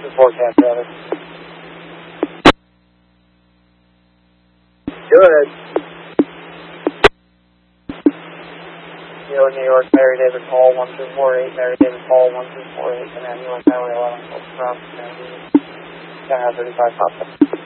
the forecast, rather. Go ahead. New York, Mary David Paul, 1248, Mary David Paul, 1248, and ambulance highway 11, from 35 Papa.